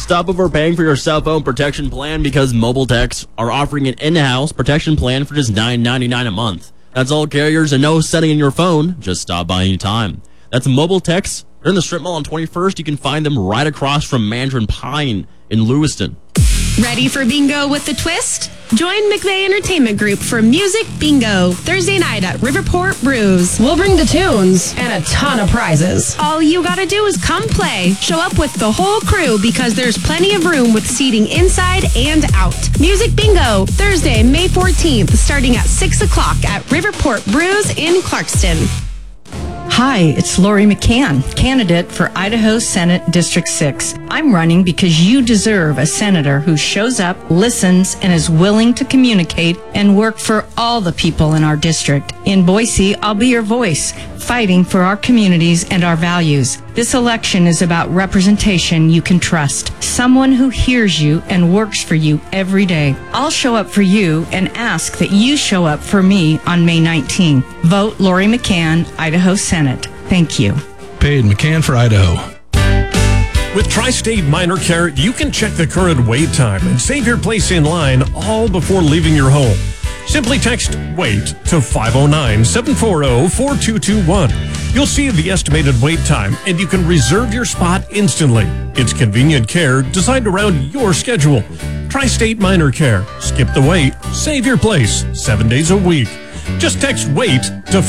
Stop overpaying for your cell phone protection plan because Mobile Techs are offering an in-house protection plan for just $9.99 a month. That's all carriers and no setting in your phone. Just stop by anytime. That's Mobile Techs. They're in the strip mall on 21st. You can find them right across from Mandarin Pine in Lewiston. Ready for bingo with the twist? Join McVeigh Entertainment Group for Music Bingo Thursday night at Riverport Brews. We'll bring the tunes and a ton of prizes. All you gotta do is come play. Show up with the whole crew because there's plenty of room with seating inside and out. Music Bingo Thursday, May 14th, starting at 6 o'clock at Riverport Brews in Clarkston. Hi, it's Lori McCann, candidate for Idaho Senate District 6. I'm running because you deserve a senator who shows up, listens, and is willing to communicate and work for all the people in our district. In Boise, I'll be your voice, fighting for our communities and our values. This election is about representation you can trust, someone who hears you and works for you every day. I'll show up for you and ask that you show up for me on May 19. Vote Lori McCann, Idaho Senate. Thank you. Paid McCann for Idaho. With Tri-State Minor Care, you can check the current wait time and save your place in line all before leaving your home. Simply text WAIT to 509-740-4221. You'll see the estimated wait time, and you can reserve your spot instantly. It's convenient care designed around your schedule. Tri-State Minor Care. Skip the wait. Save your place 7 days a week. Just text WAIT to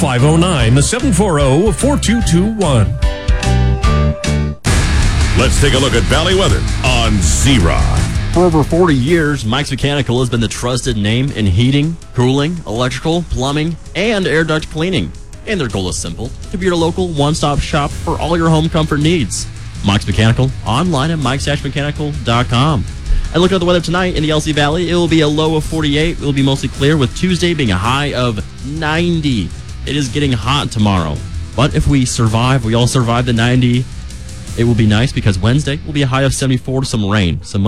509-740-4221. Let's take a look at Valley weather on Z-Rock. For over 40 years, Mike's Mechanical has been the trusted name in heating, cooling, electrical, plumbing, and air duct cleaning. And their goal is simple, to be your local one-stop shop for all your home comfort needs. Mike's Mechanical, online at mikes-mechanical.com. And looking at the weather tonight in the LC Valley, it will be a low of 48. It will be mostly clear, with Tuesday being a high of 90. It is getting hot tomorrow. But if we all survive the 90, it will be nice because Wednesday will be a high of 74 to some rain. Some